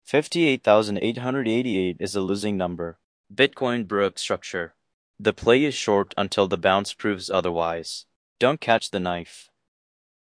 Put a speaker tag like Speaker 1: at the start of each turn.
Speaker 1: 58,888 is a losing number. Bitcoin broke structure. The play is short until the bounce proves otherwise. Don't catch the knife.